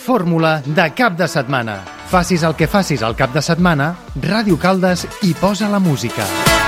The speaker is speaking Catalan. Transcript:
Fórmula de cap de setmana. Facis el que facis al cap de setmana, Ràdio Caldes hi posa la música.